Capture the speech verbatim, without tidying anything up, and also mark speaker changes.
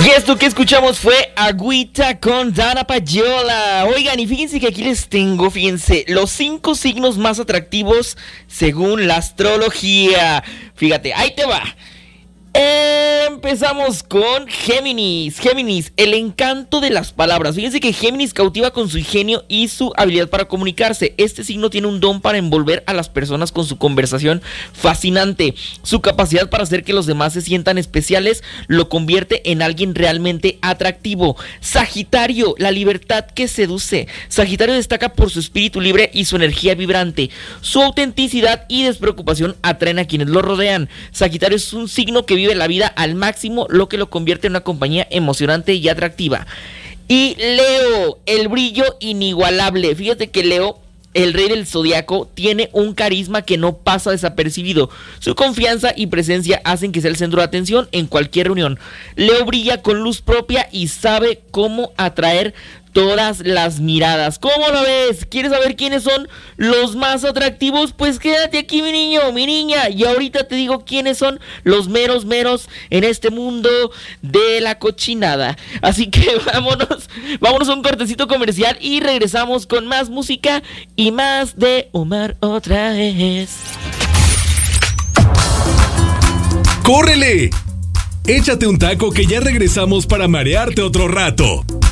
Speaker 1: Y esto que escuchamos fue Agüita con Dana Payola. Oigan, y fíjense que aquí les tengo, fíjense, los cinco signos más atractivos según la astrología. Fíjate, ahí te va. Empezamos con Géminis. Géminis, el encanto de las palabras. Fíjense que Géminis cautiva con su ingenio y su habilidad para comunicarse. Este signo tiene un don para envolver a las personas con su conversación fascinante. Su capacidad para hacer que los demás se sientan especiales lo convierte en alguien realmente atractivo. Sagitario, la libertad que seduce. Sagitario destaca por su espíritu libre y su energía vibrante. Su autenticidad y despreocupación atraen a quienes lo rodean. Sagitario es un signo que vive la vida al máximo, lo que lo convierte en una compañía emocionante y atractiva. Y Leo, el brillo inigualable. Fíjate que Leo, el rey del zodiaco, tiene un carisma que no pasa desapercibido. Su confianza y presencia hacen que sea el centro de atención en cualquier reunión. Leo brilla con luz propia y sabe cómo atraer todas las miradas. ¿Cómo lo ves? ¿Quieres saber quiénes son los más atractivos? Pues quédate aquí, mi niño, mi niña, y ahorita te digo quiénes son los meros meros en este mundo de la cochinada. Así que vámonos, vámonos a un cortecito comercial y regresamos con más música y más de Omar otra vez.
Speaker 2: ¡Córrele! Échate un taco que ya regresamos para marearte otro rato.